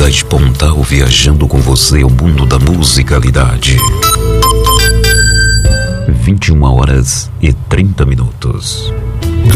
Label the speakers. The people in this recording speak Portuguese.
Speaker 1: Atividade Pontal, viajando com você ao mundo da musicalidade. 21h30.